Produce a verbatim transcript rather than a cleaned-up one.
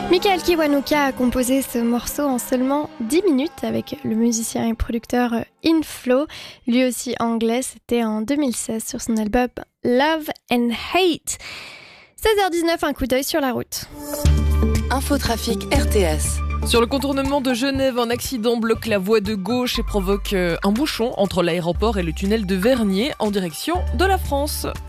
Michael Kiwanuka a composé ce morceau en seulement dix minutes avec le musicien et producteur Inflo, lui aussi anglais, c'était en deux mille seize sur son album Love and Hate. seize heures dix-neuf, un coup d'œil sur la route. Infotrafic R T S. Sur le contournement de Genève, un accident bloque la voie de gauche et provoque un bouchon entre l'aéroport et le tunnel de Vernier en direction de la France.